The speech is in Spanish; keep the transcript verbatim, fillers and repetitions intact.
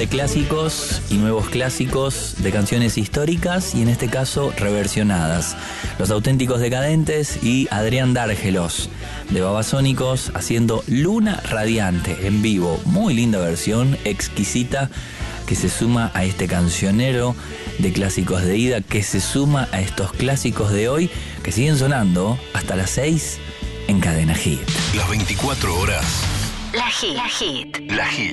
de clásicos y nuevos clásicos de canciones históricas y en este caso reversionadas. Los Auténticos Decadentes y Adrián Dárgelos de Babasónicos haciendo Luna Radiante en vivo. Muy linda versión, exquisita, que se suma a este cancionero de clásicos de ida, que se suma a estos clásicos de hoy que siguen sonando hasta las seis en Cadena Hit. Las veinticuatro horas. La Hit. La Hit. La Hit.